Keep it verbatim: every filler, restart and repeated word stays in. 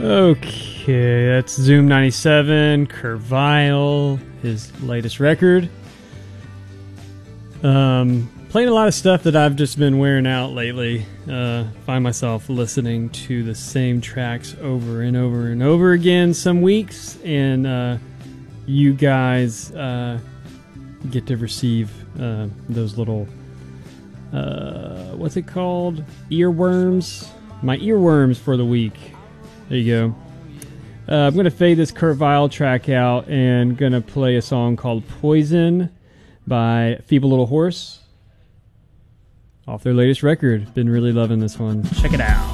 Okay, that's Zoom ninety-seven, Curvile, his latest record. Um, playing a lot of stuff that I've just been wearing out lately. Uh, find myself listening to the same tracks over and over and over again some weeks, and uh, you guys uh, get to receive uh, those little, uh, what's it called? Earworms? My earworms for the week. There you go. Uh, I'm going to fade this Curvile track out and going to play a song called Poison by Feeble Little Horse off their latest record. Been really loving this one. Check it out.